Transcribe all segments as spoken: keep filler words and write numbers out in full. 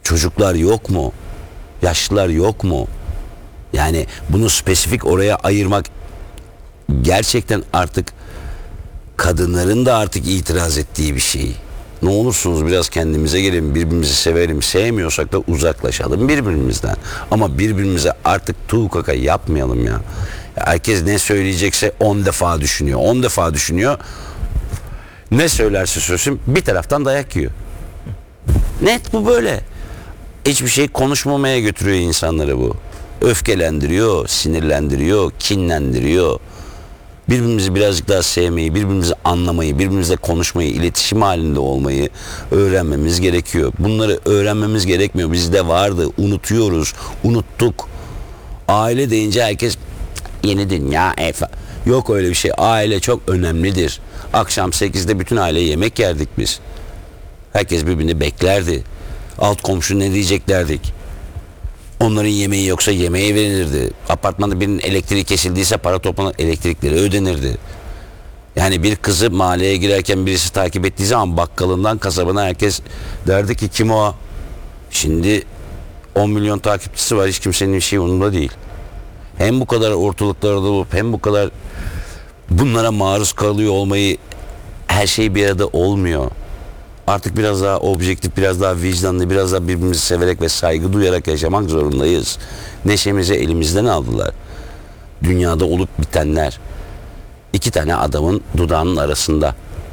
Çocuklar yok mu? Yaşlılar yok mu? Yani bunu spesifik oraya ayırmak gerçekten artık kadınların da artık itiraz ettiği bir şey. Ne olursunuz biraz kendimize gelin, birbirimizi sevelim, sevmiyorsak da uzaklaşalım birbirimizden. Ama birbirimize artık tuğ kaka yapmayalım ya. Herkes ne söyleyecekse on defa düşünüyor. On defa düşünüyor. Ne söylerse söylesin bir taraftan dayak yiyor. Net bu böyle. Hiçbir şey konuşmamaya götürüyor insanları bu. Öfkelendiriyor, sinirlendiriyor, kinlendiriyor. Birbirimizi birazcık daha sevmeyi, birbirimizi anlamayı, birbirimizle konuşmayı, iletişim halinde olmayı öğrenmemiz gerekiyor. Bunları öğrenmemiz gerekmiyor. Bizde vardı, unutuyoruz, unuttuk. Aile deyince herkes yeni dünya efa. Yok öyle bir şey. Aile çok önemlidir. Akşam sekizde bütün aile yemek yerdik biz. Herkes birbirini beklerdi. Alt komşu ne diyeceklerdik. Onların yemeği yoksa yemeği verilirdi. Apartmanda birinin elektriği kesildiyse para toplanıp elektrikleri ödenirdi. Yani bir kızı mahalleye girerken birisi takip ettiği zaman bakkalından kasabına herkes derdi ki kim o? Şimdi on milyon takipçisi var, hiç kimsenin bir şey umurunda değil. Hem bu kadar ortalıklarda olup hem bu kadar bunlara maruz kalıyor olmayı, her şey bir arada olmuyor. Artık biraz daha objektif, biraz daha vicdanlı, biraz daha birbirimizi severek ve saygı duyarak yaşamak zorundayız. Neşemizi elimizden aldılar. Dünyada olup bitenler. İki tane adamın dudağının arasında.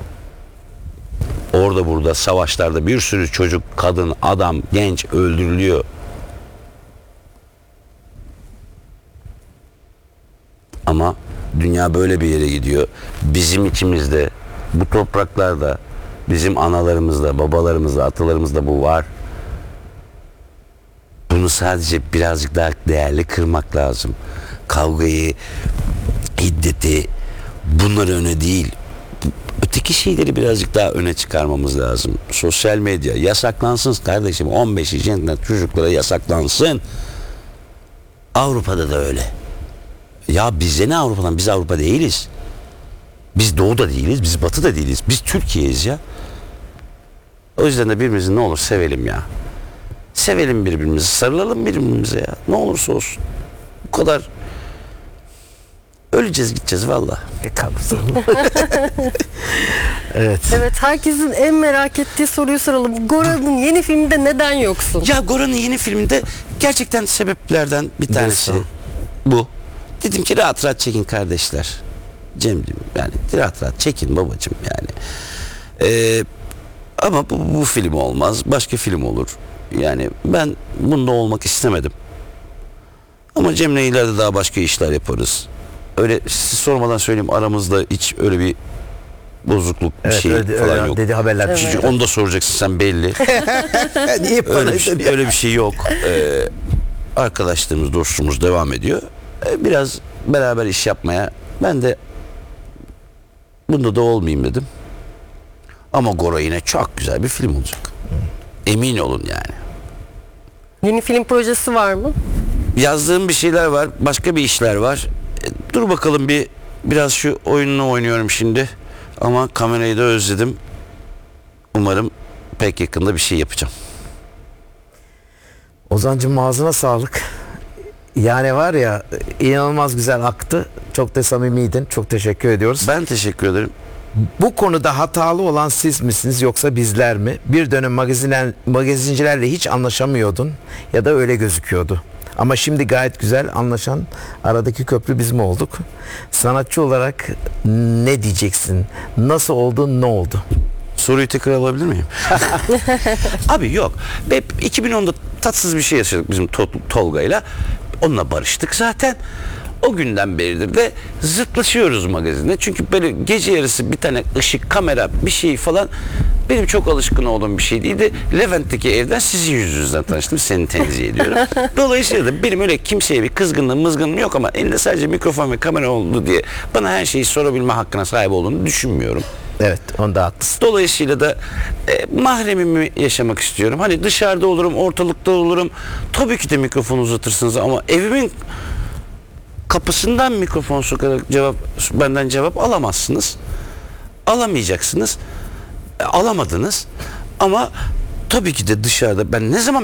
Orada burada savaşlarda bir sürü çocuk, kadın, adam, genç öldürülüyor. Ama dünya böyle bir yere gidiyor. Bizim içimizde, bu topraklarda, bizim analarımızda, babalarımızda, atalarımızda bu var. Bunu sadece birazcık daha değerli kırmak lazım. Kavgayı, hiddeti, bunları öne değil, öteki şeyleri birazcık daha öne çıkarmamız lazım. Sosyal medya yasaklansın kardeşim. on beş yaşında çocuklara yasaklansın. Avrupa'da da öyle. Ya bize ne Avrupa'dan? Biz Avrupa değiliz. Biz Doğu'da değiliz, biz Batı'da değiliz. Biz Türkiye'yiz ya. O yüzden de birbirimizi ne olur sevelim ya. Sevelim birbirimizi, sarılalım birbirimize ya. Ne olursa olsun. Bu kadar öleceğiz gideceğiz valla. Evet. Evet, herkesin en merak ettiği soruyu soralım. Gora'nın yeni filminde neden yoksun? Ya Gora'nın yeni filminde gerçekten sebeplerden bir tanesi Nasıl? bu. Dedim ki rahat rahat çekin kardeşler. Cem'ciğim yani rahat rahat çekin babacığım yani. Ee, ama bu, bu film olmaz. Başka film olur. Yani ben bunda olmak istemedim. Ama Cem'le ileride daha başka işler yaparız. Öyle siz sormadan söyleyeyim, aramızda hiç öyle bir bozukluk bir Evet, şey öyle, falan öyle yok. dedi haberler. Evet. Çünkü onu da soracaksın sen belli. Niye öyle, bir şey, öyle bir şey yok. Ee, arkadaşlığımız, dostluğumuz devam ediyor. Ee, biraz beraber iş yapmaya ben de bunda da olmayayım dedim. Ama Gora yine çok güzel bir film olacak. Emin olun yani. Yeni film projesi var mı? Yazdığım bir şeyler var. Başka bir işler var. E, dur bakalım bir biraz şu oyununu oynuyorum şimdi. Ama kamerayı da özledim. Umarım pek yakında bir şey yapacağım. Ozancığım ağzına sağlık. Yani var ya, inanılmaz güzel aktı. Çok da samimiydin. Çok teşekkür ediyoruz. Ben teşekkür ederim. Bu konuda hatalı olan siz misiniz yoksa bizler mi? Bir dönem magazinler, magazincilerle hiç anlaşamıyordun ya da öyle gözüküyordu. Ama şimdi gayet güzel anlaşan, aradaki köprü biz mi olduk? Sanatçı olarak ne diyeceksin? Nasıl oldu, ne oldu? Soruyu tekrar alabilir miyim? Abi yok. Hep iki bin onda tatsız bir şey yaşadık bizim Tol- Tolga'yla. Onunla barıştık zaten. O günden beridir de zıtlaşıyoruz magazinde. Çünkü böyle gece yarısı bir tane ışık, kamera, bir şey falan benim çok alışkın olduğum bir şey değildi. Levent'teki evden sizin yüzünüzden tanıştım. Seni tenzih ediyorum. Dolayısıyla da benim öyle kimseye bir kızgınlığım, mızgınlığım yok ama elinde sadece mikrofon ve kamera oldu diye bana her şeyi sorabilme hakkına sahip olduğunu düşünmüyorum. Evet, onda haklısın. Dolayısıyla da e, mahremimi yaşamak istiyorum. Hani dışarıda olurum, ortalıkta olurum. Tabii ki de mikrofonu uzatırsınız ama evimin kapısından mikrofon sokarak cevap, benden cevap alamazsınız. Alamayacaksınız. E, alamadınız. Ama tabii ki de dışarıda ben ne zaman